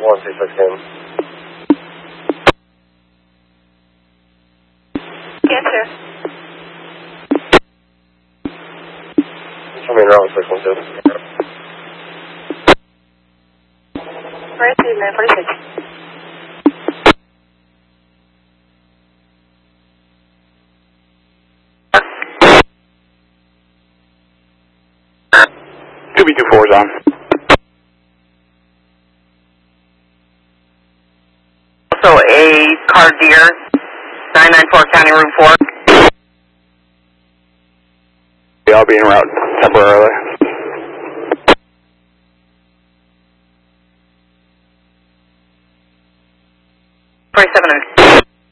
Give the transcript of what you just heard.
126 in. Answer. Show me around 612. Right, 946. QB24 is on. Also a car deer, 994 County Route 4. Yeah, I'll be en route temporarily. 27